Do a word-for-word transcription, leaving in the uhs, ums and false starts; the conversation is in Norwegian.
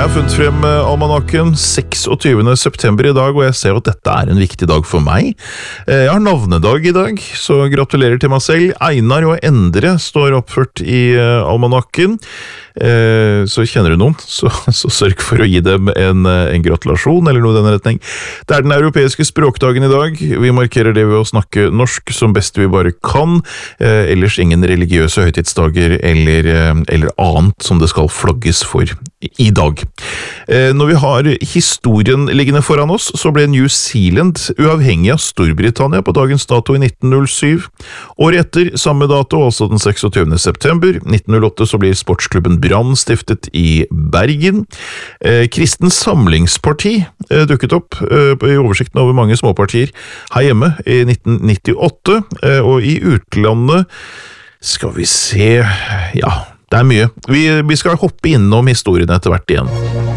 Jeg har funnet frem almanakken seksogtyvende september i dag, og jeg ser at dette er en viktig dag for meg. Jeg har navnedag i dag, så gratulerer til meg selv. Einar og Endre står oppført i almanakken. Så kjenner du noen, så, så sørg for å gi dem en, en gratulasjon, eller noe i denne retning. Det er den europeiske språkdagen i dag. Vi markerer det ved å snakke norsk som best vi bare kan. Ellers ingen religiøse høytidsdager eller, eller annet som det skal flagges for i dag. Når vi har historien liggende foran oss, så ble New Zealand uavhengig av Storbritannia på dagens dato i nitten null syv. Året etter, samme dato, altså den seksogtyvende september, nitten null åtte, så blir sportsklubben Brann stiftet i Bergen. Kristen Samlingsparti dukket opp i oversikten over mange småpartier her hjemme i nitten nittiåtte, og i utlandet skal vi se, ja, det er mye. Vi, vi skal hoppe innom historien etter hvert igjen.